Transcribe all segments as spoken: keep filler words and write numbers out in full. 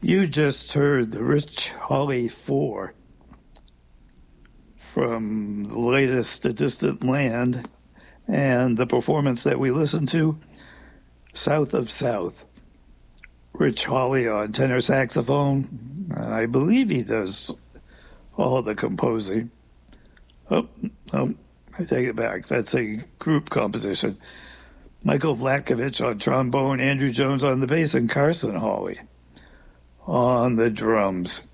You just heard the Rich Hawley Four from the latest A Distant Land, and the performance that we listened to, South of South. Rich Hawley on tenor saxophone, and I believe he does all the composing. Oh, oh, I take it back. That's a group composition. Michael Vlatkovich on trombone, Andrew Jones on the bass, and Carson Hawley on the drums.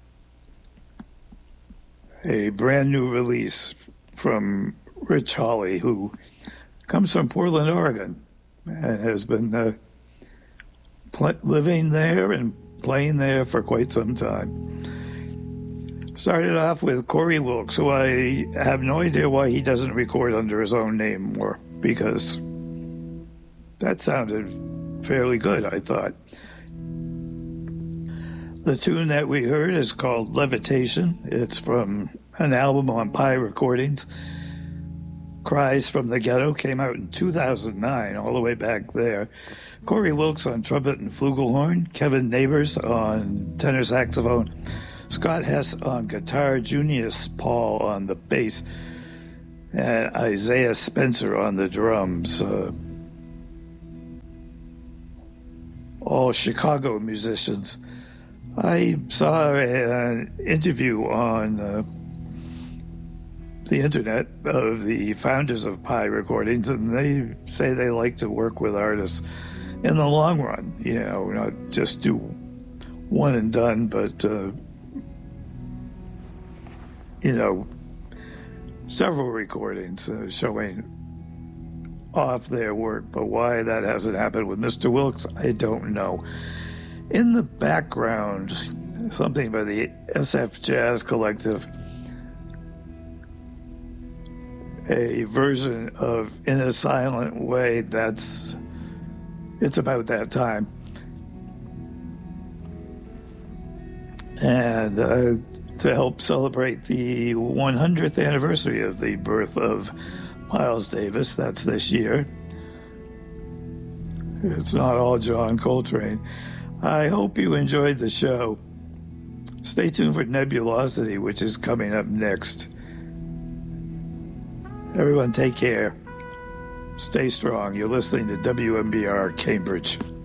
A brand new release from Rich Hawley, who comes from Portland, Oregon, and has been uh, pl- living there and playing there for quite some time. Started off with Corey Wilkes, who I have no idea why he doesn't record under his own name more, because that sounded fairly good, I thought. The tune that we heard is called Levitation. It's from an album on Pi Recordings. Cries from the Ghetto came out in two thousand nine, all the way back there. Corey Wilkes on trumpet and flugelhorn, Kevin Neighbors on tenor saxophone, Scott Hess on guitar, Junius Paul on the bass, and Isaiah Spencer on the drums. Uh, all Chicago musicians. I saw an interview on uh, the internet of the founders of Pi Recordings, and they say they like to work with artists in the long run, you know, not just do one and done, but, uh, you know, several recordings uh, showing off their work. But why that hasn't happened with Mister Wilkes, I don't know. In the background, something by the S F Jazz Collective, a version of In a Silent Way. That's, it's about that time. And uh, to help celebrate the one hundredth anniversary of the birth of Miles Davis, that's this year. It's not all John Coltrane. I hope you enjoyed the show. Stay tuned for Nebulosity, which is coming up next. Everyone take care. Stay strong. You're listening to W M B R Cambridge.